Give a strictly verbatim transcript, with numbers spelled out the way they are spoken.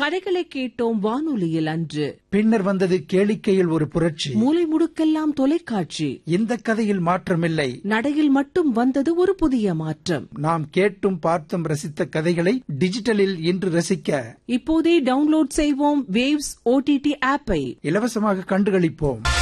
கதைகளை கேட்டோம் வானொலியில் அன்று. பின்னர் வந்தது கேளிக்கையில் ஒரு புரட்சி. மூலை முடுக்கெல்லாம் தொலைக்காட்சி. இந்த கதையில் மாற்றமில்லை, நடையில் மட்டும் வந்தது ஒரு புதிய மாற்றம். நாம் கேட்டும் பார்த்தும் ரசித்த கதைகளை டிஜிட்டலில் இன்று ரசிக்க இப்போதே டவுன்லோட் செய்வோம் வேவ்ஸ் ஓடிடி ஆப்பை. இலவசமாக கண்டுகளிப்போம்.